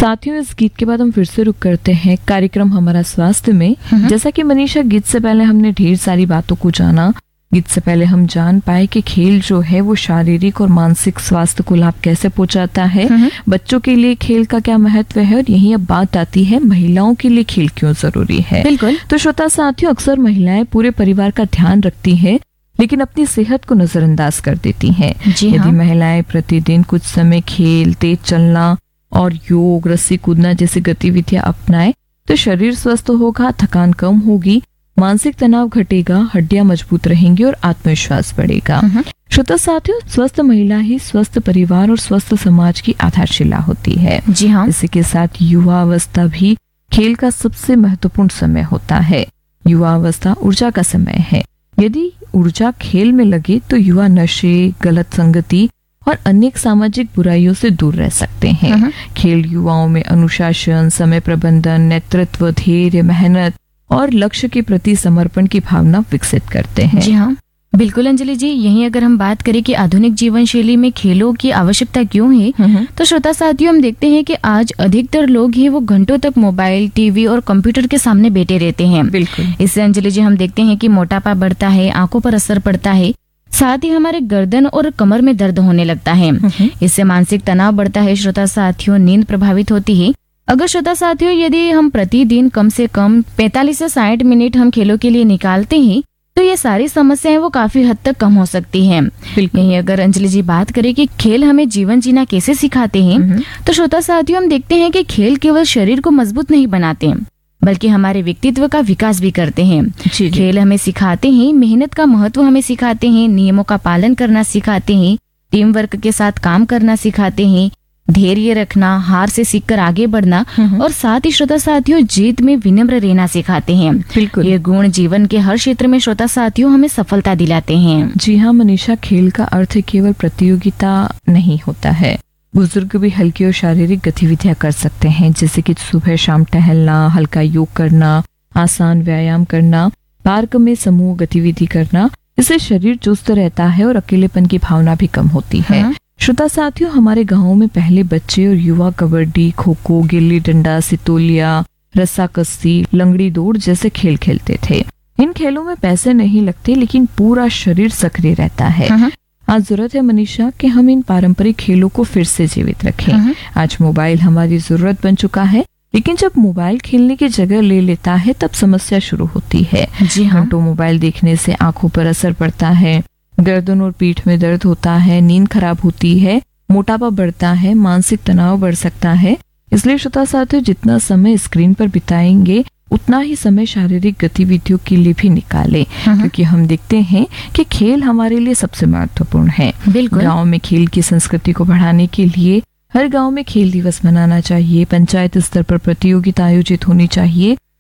साथियों, इस गीत के बाद हम फिर से रुक करते हैं कार्यक्रम हमारा स्वास्थ्य में। जैसा कि मनीषा, गीत से पहले हमने ढेर सारी बातों को जाना। गीत से पहले हम जान पाए कि खेल जो है वो शारीरिक और मानसिक स्वास्थ्य को लाभ कैसे पहुंचाता है, बच्चों के लिए खेल का क्या महत्व है, और यही अब बात आती है महिलाओं के लिए खेल क्यों जरूरी है। बिल्कुल। तो श्रोता साथियों, अक्सर महिलाएं पूरे परिवार का ध्यान रखती हैं लेकिन अपनी सेहत को नजरअंदाज कर देती हैं। यदि महिलाएं प्रतिदिन कुछ समय खेल, तेज चलना और योग, रस्सी कूदना जैसी गतिविधियां अपनाएं तो शरीर स्वस्थ होगा, थकान कम होगी, मानसिक तनाव घटेगा, हड्डियां मजबूत रहेंगी और आत्मविश्वास बढ़ेगा। श्रोता साथियों, स्वस्थ महिला ही स्वस्थ परिवार और स्वस्थ समाज की आधारशिला होती है। जी हाँ। इसी के साथ युवा अवस्था भी खेल का सबसे महत्वपूर्ण समय होता है। युवा अवस्था ऊर्जा का समय है। यदि ऊर्जा खेल में लगे तो युवा नशे, गलत संगति और अनेक सामाजिक बुराइयों से दूर रह सकते हैं। खेल युवाओं में अनुशासन, समय प्रबंधन, नेतृत्व, धैर्य, मेहनत और लक्ष्य के प्रति समर्पण की भावना विकसित करते हैं। जी हाँ, बिल्कुल अंजलि जी। यहीं अगर हम बात करें कि आधुनिक जीवन शैली में खेलों की आवश्यकता क्यों है, तो श्रोता साथियों, हम देखते हैं कि आज अधिकतर लोग ही वो घंटों तक मोबाइल, टीवी और कंप्यूटर के सामने बैठे रहते हैं। बिल्कुल। इससे अंजलि जी हम देखते हैं कि मोटापा बढ़ता है, आंखों पर असर पड़ता है, साथ ही हमारे गर्दन और कमर में दर्द होने लगता है। इससे मानसिक तनाव बढ़ता है। श्रोता साथियों, नींद प्रभावित होती है। अगर श्रोता साथियों, यदि हम प्रतिदिन कम से कम 45 से 60 मिनट हम खेलों के लिए निकालते हैं तो ये सारी समस्याएं वो काफी हद तक कम हो सकती हैं। यही अगर अंजलि जी बात करें कि खेल हमें जीवन जीना कैसे सिखाते हैं, तो श्रोता साथियों, हम देखते हैं कि खेल केवल शरीर को मजबूत नहीं बनाते हैं बल्कि हमारे व्यक्तित्व का विकास भी करते हैं। खेल हमें सिखाते हैं, मेहनत का महत्व हमें सिखाते हैं, नियमों का पालन करना सिखाते हैं, टीम वर्क के साथ काम करना सिखाते हैं, धैर्य रखना, हार से सीखकर आगे बढ़ना और साथ ही श्रोता साथियों, जीत में विनम्र रहना सिखाते हैं। बिल्कुल। ये गुण जीवन के हर क्षेत्र में श्रोता साथियों हमें सफलता दिलाते हैं। जी हाँ मनीषा, खेल का अर्थ केवल प्रतियोगिता नहीं होता है। बुजुर्ग भी हल्की और शारीरिक गतिविधियां कर सकते हैं, जैसे कि सुबह शाम टहलना, हल्का योग करना, आसान व्यायाम करना, पार्क में समूह गतिविधि करना। इससे शरीर चुस्त रहता है और अकेलेपन की भावना भी कम होती है। श्रोता साथियों, हमारे गाँव में पहले बच्चे और युवा कबड्डी, खो खो, गिल्ली डंडा, सितोलिया, रस्साकस्सी, लंगड़ी दौड़ जैसे खेल खेलते थे। इन खेलों में पैसे नहीं लगते लेकिन पूरा शरीर सक्रिय रहता है। आज जरूरत है मनीषा कि हम इन पारंपरिक खेलों को फिर से जीवित रखें। आज मोबाइल हमारी जरूरत बन चुका है, लेकिन जब मोबाइल खेलने की जगह ले लेता है तब समस्या शुरू होती है। घंटों मोबाइल देखने से आंखों पर असर पड़ता है, गर्दन और पीठ में दर्द होता है, नींद खराब होती है, मोटापा बढ़ता है, मानसिक तनाव बढ़ सकता है। इसलिए श्रोता साथियों, जितना समय स्क्रीन पर बिताएंगे उतना ही समय शारीरिक गतिविधियों के लिए भी निकालें, क्योंकि हम देखते हैं कि खेल हमारे लिए सबसे महत्वपूर्ण है। गांव में खेल की संस्कृति को बढ़ाने के लिए हर गांव में खेल दिवस मनाना चाहिए, पंचायत स्तर पर प्रतियोगिता आयोजित होनी चाहिए